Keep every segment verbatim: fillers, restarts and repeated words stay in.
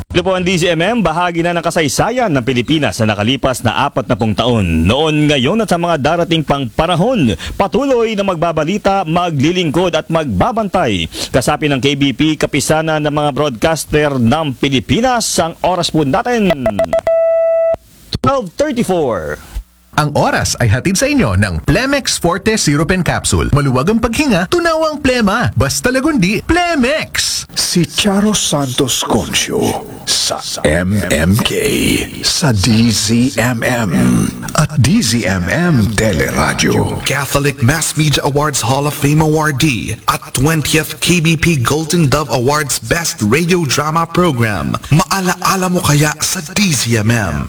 Ito po ang D Z M M, bahagi na ng kasaysayan ng Pilipinas sa nakalipas na apat na pung taon. Noon, ngayon at sa mga darating pang panahon, patuloy na magbabalita, maglilingkod at magbabantay. Kasapi ng K B P, kapisanan ng mga broadcaster ng Pilipinas, ang oras po natin, twelve thirty-four. Ang oras ay hatid sa inyo ng Plemex Forte Syrup and Capsule. Maluwag ang paghinga, tunawang plema. Basta lagundi, Plemex! Si Charo Santos Concio sa M M K, sa D Z M M at D Z M M Teleradio. Catholic Mass Media Awards Hall of Fame awardee at twentieth K B P Golden Dove Awards Best Radio Drama Program. Maalaala mo kaya sa D Z M M?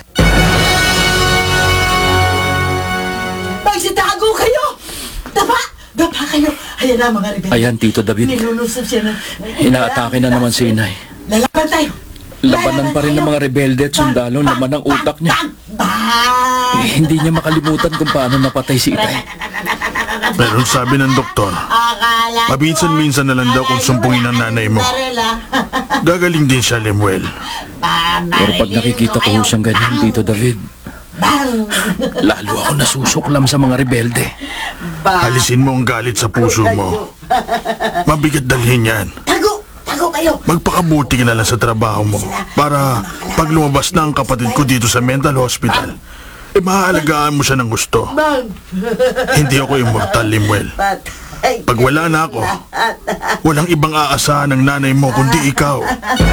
Magsitago kayo! Dapa! Dapa kayo! Ayan na mga rebelde. Ayan, Tito David. Nilulusog siya na. Inaatake na naman si Inay. Lalaban tayo! Labanan pa rin ng mga rebelde at sundalo, laman ang utak niya. Eh, hindi niya makalimutan kung paano napatay si Inay. Pero sabi ng doktor, paminsan-minsan na lang daw kung sumpungin ang nanay mo. Gagaling din siya, Lemuel. Pero pag nakikita ko ho siyang ganyan, Tito David, lalo ako nasusuklam sa mga rebelde. Alisin mo ang galit sa puso mo. Mabigat dalhin yan. Tago! Tago kayo! Magpakabuti ka na lang sa trabaho mo para pag lumabas na ang kapatid ko dito sa mental hospital, eh maaalagaan mo siya ng gusto. Hindi ako immortal, Lemuel. Pag wala na ako, walang ibang aasahan ng nanay mo kundi ikaw.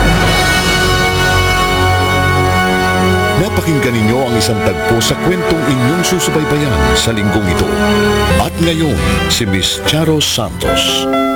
Napakinggan ninyo ang isang tagpo sa kwentong inyong susubaybayan sa linggong ito. At ngayon, si Miss Charo Santos.